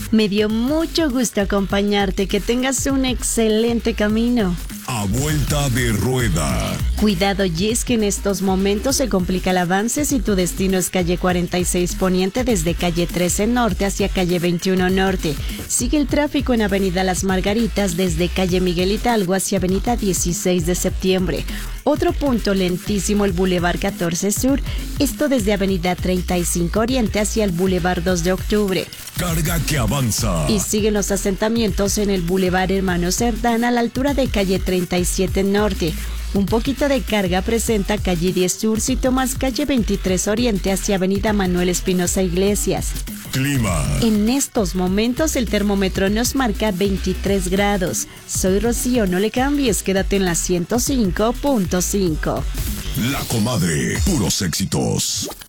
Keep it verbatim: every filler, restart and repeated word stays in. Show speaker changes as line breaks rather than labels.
Me dio mucho gusto acompañarte. Que tengas un excelente camino.
A vuelta de rueda.
Cuidado, y es que en estos momentos se complica el avance si tu destino es calle cuarenta y seis Poniente desde calle trece Norte hacia calle veintiuno Norte. Sigue el tráfico en avenida Las Margaritas desde calle Miguel Hidalgo hacia avenida dieciséis de septiembre. Otro punto lentísimo, el Boulevard catorce Sur, esto desde avenida treinta y cinco Oriente hacia el Boulevard dos de octubre.
Carga que avanza.
Y siguen los asentamientos en el Boulevard Hermano Cerdán a la altura de calle treinta y siete Norte. Un poquito de carga presenta calle diez Sur si tomas calle veintitrés Oriente hacia avenida Manuel Espinosa Iglesias.
Clima.
En estos momentos el termómetro nos marca veintitrés grados. Soy Rocío, no le cambies, quédate en la ciento cinco punto cinco.
La Comadre, puros éxitos.